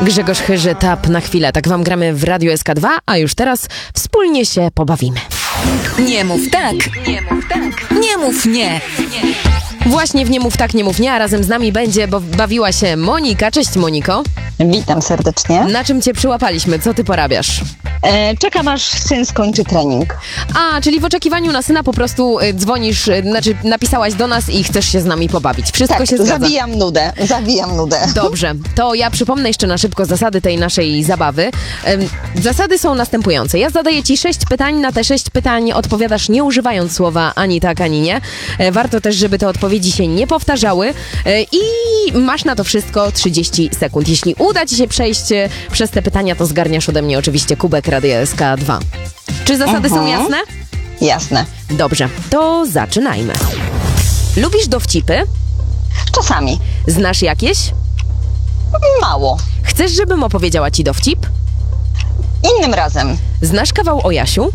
Grzegorz Chyży, Tap na chwilę. Tak wam gramy w Radiu SK2, a już teraz wspólnie się pobawimy. Nie mów tak, nie mów tak, nie mów nie. Właśnie w Nie mów tak, nie mów nie, a razem z nami będzie bawiła się Monika. Cześć Moniko. Witam serdecznie. Na czym cię przyłapaliśmy? Co ty porabiasz? Czekam aż syn skończy trening. A, czyli w oczekiwaniu na syna po prostu dzwonisz, znaczy napisałaś do nas i chcesz się z nami pobawić. Wszystko Tak, się zgadza. zawijam nudę. Dobrze, to ja przypomnę jeszcze na szybko zasady tej naszej zabawy. Zasady są następujące. Ja zadaję ci 6 pytań, na te 6 pytań odpowiadasz nie używając słowa ani tak, ani nie. Warto też, żeby te odpowiedzi się nie powtarzały i masz na to wszystko 30 sekund. Jeśli uda ci się przejść przez te pytania, to zgarniasz ode mnie oczywiście kubek Radia SK2. Czy zasady są jasne? Jasne. Dobrze, to zaczynajmy. Lubisz dowcipy? Czasami. Znasz jakieś? Mało. Chcesz, żebym opowiedziała ci dowcip? Innym razem. Znasz kawał o Jasiu?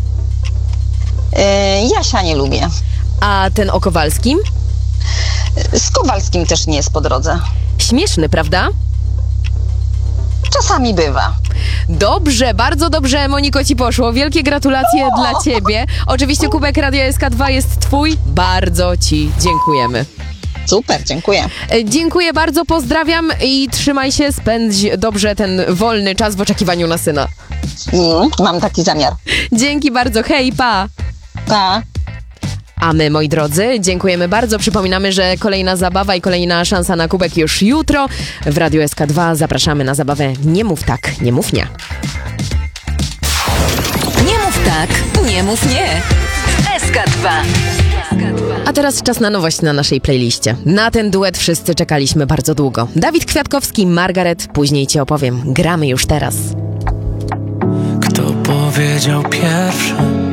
Jasia nie lubię. A ten o Kowalskim? Z Kowalskim też nie jest po drodze. Śmieszny, prawda? Czasami bywa. Dobrze, bardzo dobrze, Moniko, ci poszło. Wielkie gratulacje dla ciebie. Oczywiście kubek Radia SK2 jest twój. Bardzo ci dziękujemy. Super, dziękuję. Dziękuję bardzo, pozdrawiam i trzymaj się, spędź dobrze ten wolny czas w oczekiwaniu na syna. Mam taki zamiar. Dzięki bardzo, hej, pa! Pa. A my, moi drodzy, dziękujemy bardzo. Przypominamy, że kolejna zabawa i kolejna szansa na kubek już jutro. W Radiu SK2 zapraszamy na zabawę Nie mów tak, nie mów nie. Nie mów tak, nie mów nie. SK2. A teraz czas na nowość na naszej playliście. Na ten duet wszyscy czekaliśmy bardzo długo. Dawid Kwiatkowski, Margaret, później ci opowiem. Gramy już teraz. Kto powiedział pierwszy?